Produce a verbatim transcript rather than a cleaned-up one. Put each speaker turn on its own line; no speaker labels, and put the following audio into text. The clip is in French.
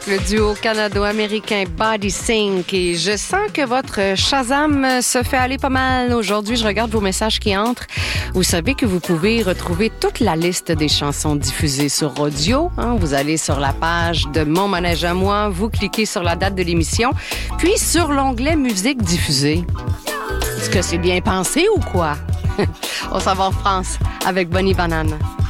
Le duo canado-américain Body Sync. Et je sens que votre Shazam se fait aller pas mal. Aujourd'hui, je regarde vos messages qui entrent. Vous savez que vous pouvez retrouver toute la liste des chansons diffusées sur audio. Hein? Vous allez sur la page de Mon Manège à moi, vous cliquez sur la date de l'émission, puis sur l'onglet Musique diffusée. Est-ce que c'est bien pensé ou quoi? On s'en va en France avec Bonnie Banane.